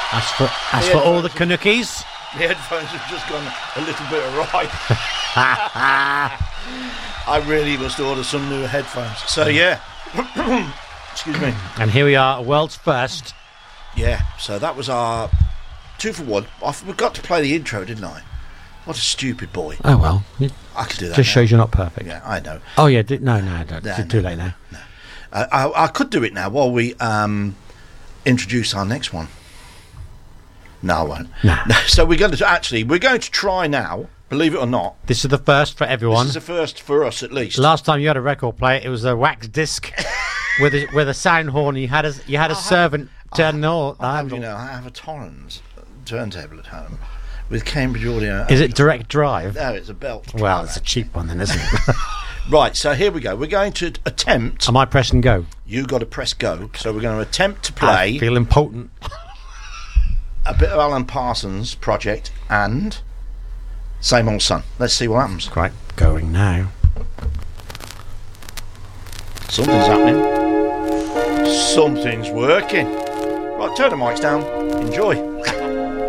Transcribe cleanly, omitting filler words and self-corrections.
As for all the Canuckies. The headphones have just gone a little bit awry. I really must order some new headphones. So, yeah. Excuse me. And here we are, world's first. Yeah, so that was our 2 for 1. I forgot to play the intro, didn't I? What a stupid boy. Oh, well. I could do that Just now. shows you're not perfect. Yeah, I know. Oh, yeah. No, don't. It's too late now. No. I could do it now while we introduce our next one. No, I won't. No. So we're going to try now, believe it or not. This is the first for everyone. This is the first for us, at least. Last time you had a record player, it was a wax disc with a sound horn. You had a servant turn the handle. I have a Torrens turntable at home with Cambridge Audio. Is it direct drive? No, it's a belt. Well, it's a cheap one then, isn't it? Right, so here we go. We're going to attempt. Am I pressing go? You got to press go. So we're going to attempt to play I feel impotent. a bit of Alan Parsons' project and Same Old Sun. Let's see what happens. Right, going now. Something's happening. Something's working. Right, turn the mics down. Enjoy.